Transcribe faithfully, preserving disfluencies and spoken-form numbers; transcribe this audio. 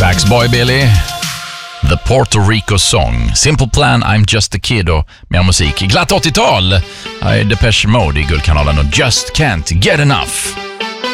Saxboy Billy, The Puerto Rico Song, Simple Plan, I'm Just a Kid och mer musik. Glatt åttiotal, här är Depeche Mode i Guldkanalen och Just Can't Get Enough.